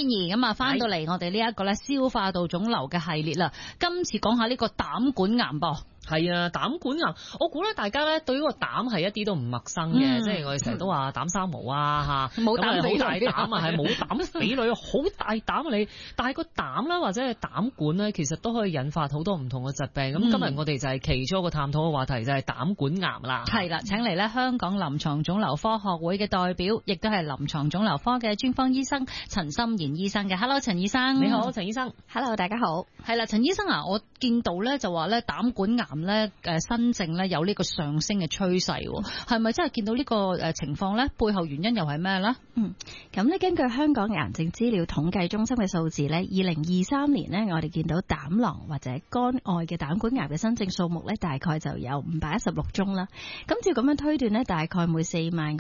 健兒咁啊，翻到嚟我哋呢一個咧消化道腫瘤嘅系列啦。今次講下呢個膽管癌噃。 係啊，膽管癌，我估咧大家咧對呢個膽係一啲都唔陌生嘅，即係我哋成日都話膽生毛啊吓， 冇膽好大膽啊，係冇膽匪女，好大膽啊你，但係個膽啦或者係膽管咧，其實都可以引發好多唔同嘅疾病。咁今日我哋就係其中一個探討嘅話題就係膽管癌啦。 係啦，請嚟咧香港臨床腫瘤科學會嘅代表，亦都係臨床腫瘤科嘅專科醫生陳心妍醫生嘅。Hello， 陳醫生。 你好，陳醫生。 Hello， 大家好。 係啦，陳醫生啊，我見到咧就話咧膽管癌咧新症咧有呢個上升嘅趨勢，係咪真係見到呢個情況咧？背後原因又係咩咧？ 咁咧根據香港癌症資料統計中心嘅數字咧，2023年咧我哋見到膽囊或者肝外嘅膽管癌嘅新症數目咧大概就有516宗啦。咁照咁樣推斷咧，大概每4萬